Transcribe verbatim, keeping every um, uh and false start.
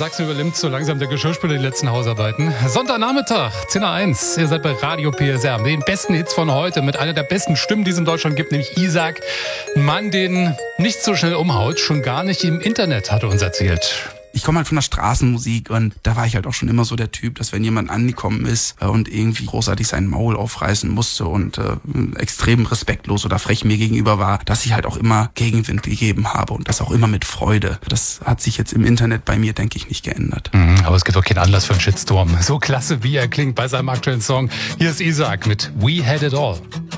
Sachsen übernimmt so langsam der Geschirrspüler die letzten Hausarbeiten. Sonntagnachmittag, zehn Uhr eins. Ihr seid bei Radio P S R. Mit den besten Hits von heute, mit einer der besten Stimmen, die es in Deutschland gibt, nämlich Isaac. Ein Mann, den nicht so schnell umhaut, schon gar nicht im Internet, hat er uns erzählt. Ich komme halt von der Straßenmusik und da war ich halt auch schon immer so der Typ, dass wenn jemand angekommen ist und irgendwie großartig sein Maul aufreißen musste und äh, extrem respektlos oder frech mir gegenüber war, dass ich halt auch immer Gegenwind gegeben habe und das auch immer mit Freude. Das hat sich jetzt im Internet bei mir, denke ich, nicht geändert. Mhm, aber es gibt auch keinen Anlass für einen Shitstorm. So klasse, wie er klingt bei seinem aktuellen Song. Hier ist Isaac mit We Had It All.